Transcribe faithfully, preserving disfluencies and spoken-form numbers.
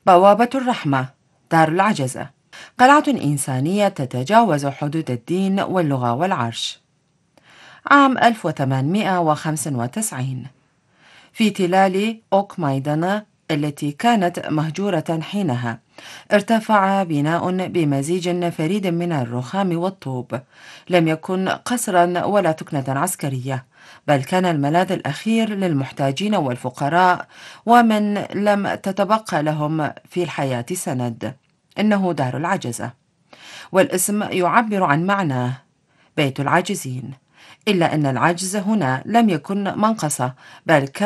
بوابة الرحمة، دار العجزة، قلعة إنسانية تتجاوز حدود الدين واللغة والعرش. عام ألف وثمانمائة وخمسة وتسعين، في تلال أوك مايدانا التي كانت مهجورة حينها، ارتفع بناء بمزيج فريد من الرخام والطوب. لم يكن قصرا ولا تكنة عسكرية، بل كان الملاذ الأخير للمحتاجين والفقراء ومن لم تتبقى لهم في الحياة سند. إنه دار العجزة، والاسم يعبر عن معناه، بيت العاجزين. إلا أن العجز هنا لم يكن منقصة، بل كان